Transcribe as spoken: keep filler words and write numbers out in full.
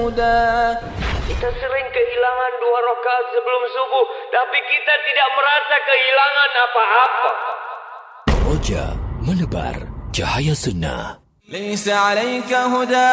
هدى. Kita sering kehilangan dua rakaat sebelum subuh, tapi kita tidak merasa kehilangan apa-apa. Roja menebar cahaya sunnah. ليس عليك هدى